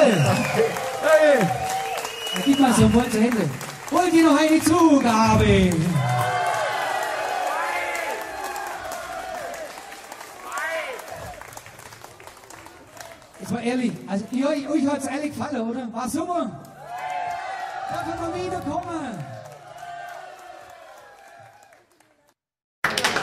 Hey. Gib mal so ein Hände. Wollt ihr noch eine Zugabe? Jetzt mal ehrlich, also euch hat es ehrlich gefallen, oder? War super? Darf ich mal wiederkommen?